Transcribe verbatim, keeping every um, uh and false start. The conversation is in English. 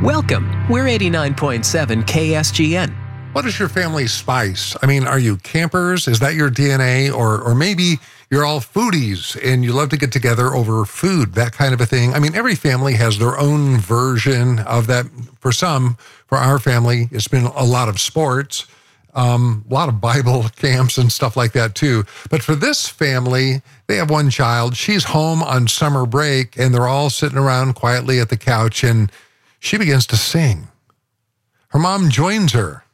Welcome. We're eighty-nine point seven K S G N. What is your family spice? I mean, are you campers? Is that your D N A? Or or maybe you're all foodies and you love to get together over food, that kind of a thing. I mean, every family has their own version of that. For some, for our family, it's been a lot of sports, um, a lot of Bible camps and stuff like that too. But for this family, they have one child. She's home on summer break and they're all sitting around quietly at the couch and she begins to sing. Her mom joins her.